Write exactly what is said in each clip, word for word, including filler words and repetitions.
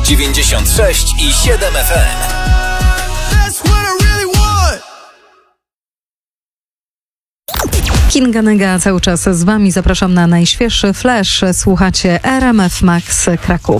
dziewięćdziesiąt sześć i siedem F M. Kinga Nyga cały czas z wami. Zapraszam na najświeższy flash. Słuchacie R M F Max Kraków.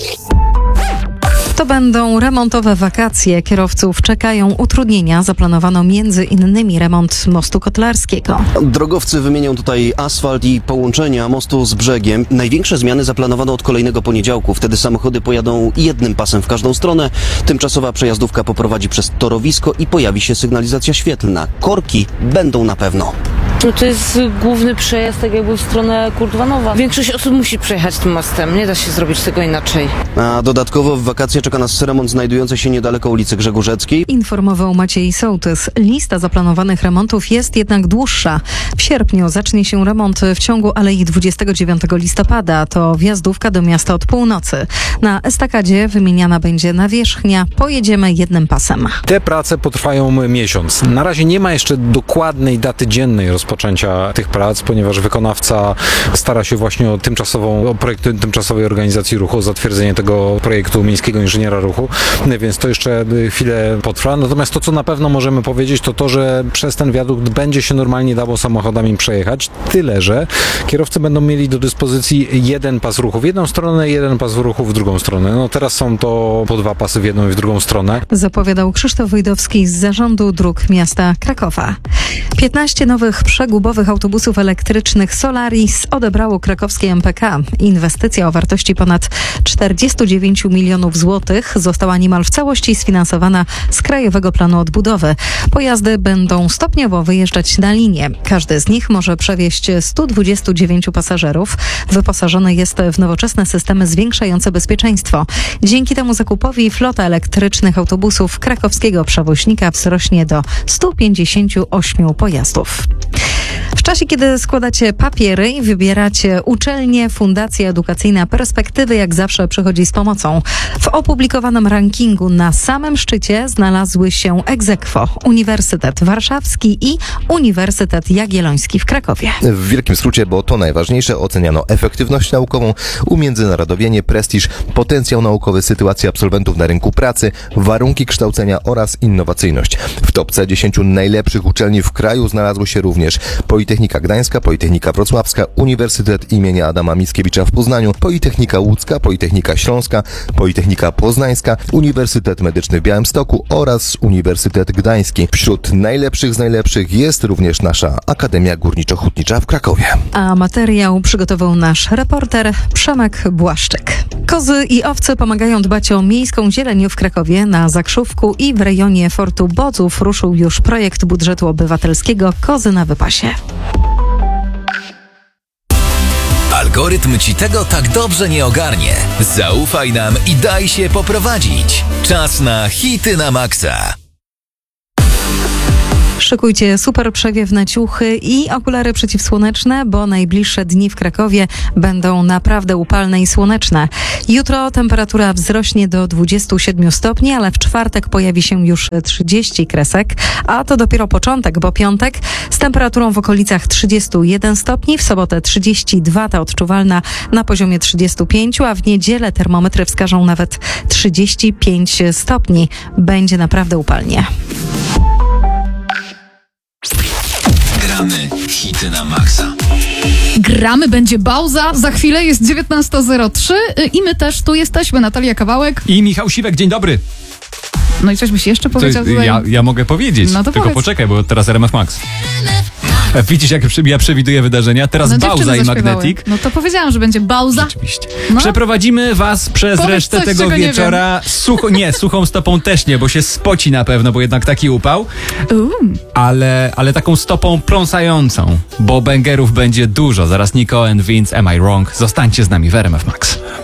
To będą remontowe wakacje. Kierowców czekają utrudnienia. Zaplanowano między innymi remont mostu kotlarskiego. Drogowcy wymienią tutaj asfalt i połączenia mostu z brzegiem. Największe zmiany zaplanowano od kolejnego poniedziałku. Wtedy samochody pojadą jednym pasem w każdą stronę. Tymczasowa przejazdówka poprowadzi przez torowisko i pojawi się sygnalizacja świetlna. Korki będą na pewno. No to jest główny przejazd tak jakby w stronę Kurdwanowa. Większość osób musi przejechać tym mostem. Nie da się zrobić tego inaczej. A dodatkowo w wakacje czeka nas remont znajdujący się niedaleko ulicy Grzegórzeckiej. Informował Maciej Sołtys. Lista zaplanowanych remontów jest jednak dłuższa. W sierpniu zacznie się remont w ciągu Alei dwudziestego dziewiątego listopada. To wjazdówka do miasta od północy. Na estakadzie wymieniana będzie nawierzchnia. Pojedziemy jednym pasem. Te prace potrwają miesiąc. Na razie nie ma jeszcze dokładnej daty dziennej rozpoczęcia tych prac, ponieważ wykonawca stara się właśnie o tymczasową, o projekt tymczasowej organizacji ruchu, o zatwierdzenie tego projektu miejskiego inżyniera ruchu, więc to jeszcze chwilę potrwa. Natomiast to, co na pewno możemy powiedzieć, to to, że przez ten wiadukt będzie się normalnie dało samochodami przejechać, tyle że kierowcy będą mieli do dyspozycji jeden pas ruchu w jedną stronę, jeden pas ruchu w drugą stronę. No teraz są to po dwa pasy w jedną i w drugą stronę. Zapowiadał Krzysztof Wojdowski z Zarządu Dróg Miasta Krakowa. piętnaście nowych przegubowych autobusów elektrycznych Solaris odebrało krakowskie M P K. Inwestycja o wartości ponad czterdzieści dziewięć milionów złotych została niemal w całości sfinansowana z Krajowego Planu Odbudowy. Pojazdy będą stopniowo wyjeżdżać na linię. Każdy z nich może przewieźć sto dwadzieścia dziewięć pasażerów. Wyposażony jest w nowoczesne systemy zwiększające bezpieczeństwo. Dzięki temu zakupowi flota elektrycznych autobusów krakowskiego przewoźnika wzrośnie do stu pięćdziesięciu ośmiu pojazdów. W czasie, kiedy składacie papiery i wybieracie uczelnię, Fundacja Edukacyjna Perspektywy jak zawsze przychodzi z pomocą. W opublikowanym rankingu na samym szczycie znalazły się ex aequo Uniwersytet Warszawski i Uniwersytet Jagielloński w Krakowie. W wielkim skrócie, bo to najważniejsze, oceniano efektywność naukową, umiędzynarodowienie, prestiż, potencjał naukowy, sytuację absolwentów na rynku pracy, warunki kształcenia oraz innowacyjność. W topce dziesięciu najlepszych uczelni w kraju znalazły się również Politechnika Gdańska, Politechnika Wrocławska, Uniwersytet imienia Adama Mickiewicza w Poznaniu, Politechnika Łódzka, Politechnika Śląska, Politechnika Poznańska, Uniwersytet Medyczny w Białymstoku oraz Uniwersytet Gdański. Wśród najlepszych z najlepszych jest również nasza Akademia Górniczo-Hutnicza w Krakowie. A materiał przygotował nasz reporter Przemek Błaszczyk. Kozy i owce pomagają dbać o miejską zieleń w Krakowie. Na Zakrzówku i w rejonie Fortu Bodzów ruszył już projekt budżetu obywatelskiego Kozy na wypasie. Algorytm ci tego tak dobrze nie ogarnie. Zaufaj nam i daj się poprowadzić. Czas na hity na maksa. Szykujcie super przewiewne ciuchy i okulary przeciwsłoneczne, bo najbliższe dni w Krakowie będą naprawdę upalne i słoneczne. Jutro temperatura wzrośnie do dwudziestu siedmiu stopni, ale w czwartek pojawi się już trzydzieści kresek, a to dopiero początek, bo piątek z temperaturą w okolicach trzydziestu jeden stopni, w sobotę trzydzieści dwa, ta odczuwalna na poziomie trzydziestu pięciu, a w niedzielę termometry wskażą nawet trzydzieści pięć stopni. Będzie naprawdę upalnie. Gramy hity na maksa. Gramy, będzie pauza. Za chwilę jest dziewiętnasta zero trzy i my też tu jesteśmy. Natalia Kawałek i Michał Siwek. Dzień dobry. No i coś byś jeszcze powiedział coś, tutaj? Ja, ja mogę powiedzieć, no to tylko powiedz. Poczekaj, bo teraz R M F Max. Widzisz, jak ja przewiduję wydarzenia? Teraz no, Bauza i Magnetic. No to powiedziałam, że będzie Bauza. Rzeczywiście. No. Przeprowadzimy was przez Powiedz resztę coś, tego wieczora. Nie, Sucho, nie, suchą stopą też nie, bo się spoci na pewno, bo jednak taki upał. Ale, ale taką stopą pląsającą, bo bęgerów będzie dużo. Zaraz Nico and Vince, Am I Wrong? Zostańcie z nami w R M F Max.